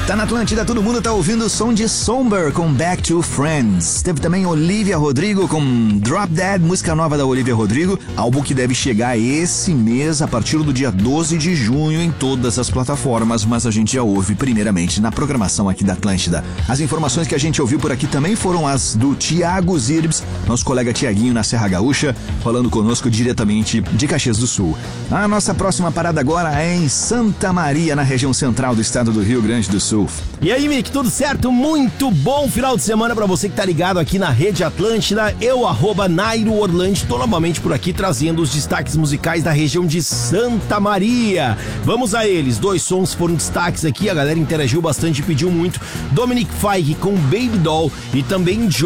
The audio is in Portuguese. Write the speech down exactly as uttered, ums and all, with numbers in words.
Tá na Atlântida, todo mundo tá ouvindo o som de Somber com Back to Friends. Teve também Olivia Rodrigo com Drop Dead, música nova da Olivia Rodrigo, álbum que deve chegar esse mês a partir do dia doze de junho em todas as plataformas, mas a gente já ouve primeiramente na programação aqui da Atlântida. As informações que a gente ouviu por aqui também foram as do Thiago Zirbs, nosso colega Tiaguinho na Serra Gaúcha, falando conosco diretamente de Caxias do Sul. A nossa próxima parada agora é em Santa Maria, na região central do estado do Rio Grande do Sul. E aí, Mick, tudo certo? Muito bom final de semana pra você que tá ligado aqui na Rede Atlântida. Eu, arroba Nairo Orlandi, tô novamente por aqui trazendo os destaques musicais da região de Santa Maria. Vamos a eles, dois sons foram destaques aqui, a galera interagiu bastante e pediu muito. Dominic Fike com Baby Doll e também